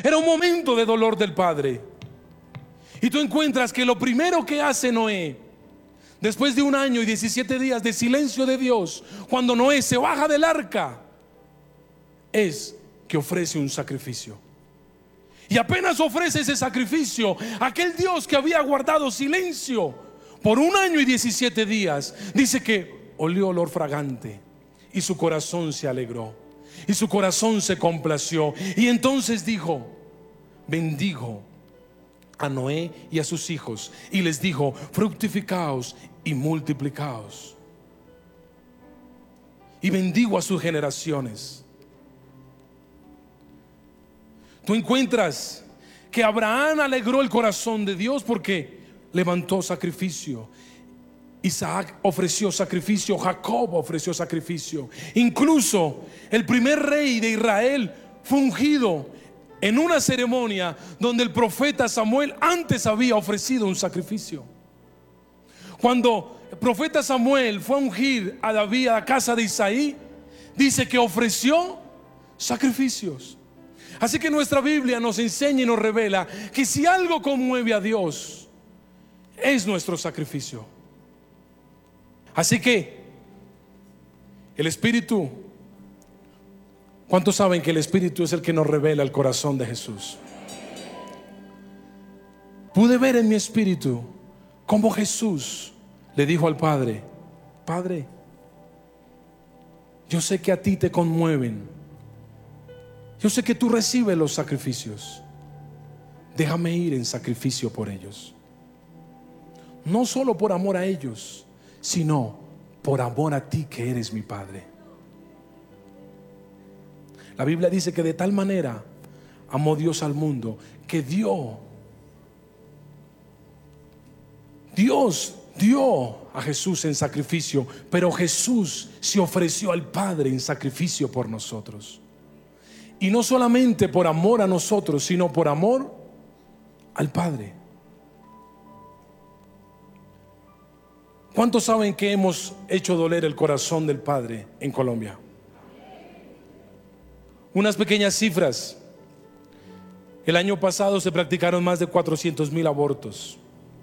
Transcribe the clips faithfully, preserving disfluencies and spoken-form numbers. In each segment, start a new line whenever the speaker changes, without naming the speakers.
Era un momento de dolor del padre. Y tú encuentras que lo primero que hace Noé, después de un año y diecisiete días de silencio de Dios, cuando Noé se baja del arca, es que ofrece un sacrificio. Y apenas ofrece ese sacrificio, aquel Dios que había guardado silencio por un año y diecisiete días, dice que olió olor fragante y su corazón se alegró y su corazón se complació. Y entonces dijo, bendijo a Noé y a sus hijos y les dijo, fructificaos y multiplicaos. Y bendigo a sus generaciones. Tú encuentras que Abraham alegró el corazón de Dios porque levantó sacrificio. Isaac ofreció sacrificio, Jacob ofreció sacrificio. Incluso el primer rey de Israel fue ungido en una ceremonia donde el profeta Samuel antes había ofrecido un sacrificio. Cuando el profeta Samuel fue a ungir a David a la casa de Isaí, dice que ofreció sacrificios. Así que nuestra Biblia nos enseña y nos revela que si algo conmueve a Dios, es nuestro sacrificio. Así que el Espíritu, ¿cuántos saben que el Espíritu es el que nos revela el corazón de Jesús? Pude ver en mi espíritu cómo Jesús le dijo al Padre: Padre, yo sé que a ti te conmueven, yo sé que tú recibes los sacrificios, déjame ir en sacrificio por ellos. No solo por amor a ellos, sino por amor a ti que eres mi Padre. La Biblia dice que de tal manera amó Dios al mundo que dio Dios dio a Jesús en sacrificio, pero Jesús se ofreció al Padre en sacrificio por nosotros. Y no solamente por amor a nosotros, sino por amor al Padre. ¿Cuántos saben que hemos hecho doler el corazón del Padre en Colombia? Unas pequeñas cifras. El año pasado se practicaron más de cuatrocientos mil abortos.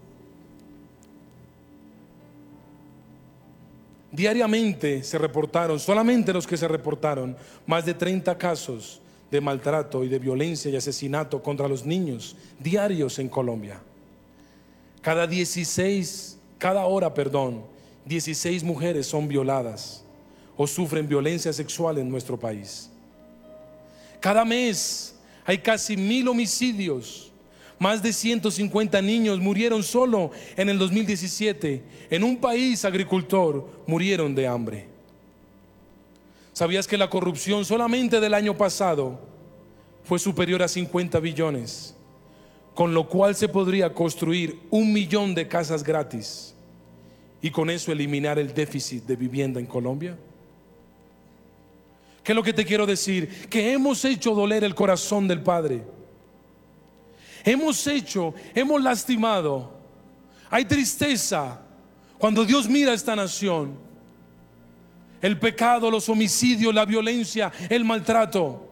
Diariamente se reportaron, solamente los que se reportaron, más de treinta casos de maltrato y de violencia y asesinato contra los niños diarios en Colombia. Cada dieciséis, cada hora, perdón, dieciséis mujeres son violadas o sufren violencia sexual en nuestro país. Cada mes hay casi mil homicidios. Más de ciento cincuenta niños murieron solo en el dos mil diecisiete. En un país agricultor murieron de hambre. ¿Sabías que la corrupción solamente del año pasado fue superior a cincuenta billones? Con lo cual se podría construir un millón de casas gratis y con eso eliminar el déficit de vivienda en Colombia. ¿Qué es lo que te quiero decir? Que hemos hecho doler el corazón del Padre. Hemos hecho, hemos lastimado. Hay tristeza cuando Dios mira a esta nación. El pecado, los homicidios, la violencia, el maltrato.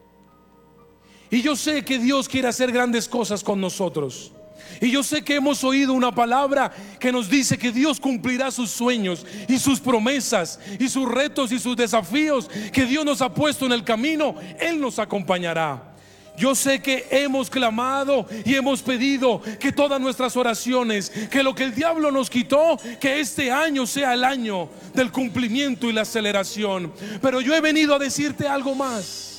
Y yo sé que Dios quiere hacer grandes cosas con nosotros. Y yo sé que hemos oído una palabra que nos dice que Dios cumplirá sus sueños y sus promesas y sus retos y sus desafíos que Dios nos ha puesto en el camino. Él nos acompañará. Yo sé que hemos clamado y hemos pedido que todas nuestras oraciones, que lo que el diablo nos quitó, que este año sea el año del cumplimiento y la aceleración. Pero yo he venido a decirte algo más.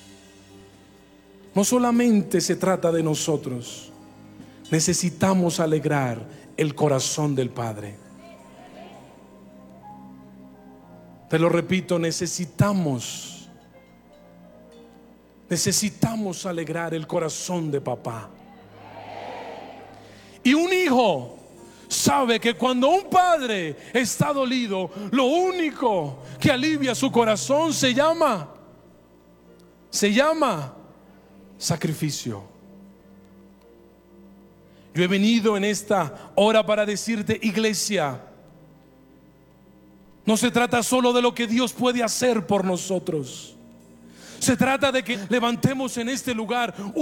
No solamente se trata de nosotros, necesitamos alegrar el corazón del Padre. Te lo repito, necesitamos Necesitamos alegrar el corazón de papá. Y un hijo sabe que cuando un padre está dolido, lo único que alivia su corazón se llama Se llama sacrificio. Yo he venido en esta hora para decirte, iglesia, no se trata solo de lo que Dios puede hacer por nosotros. Se trata de que levantemos en este lugar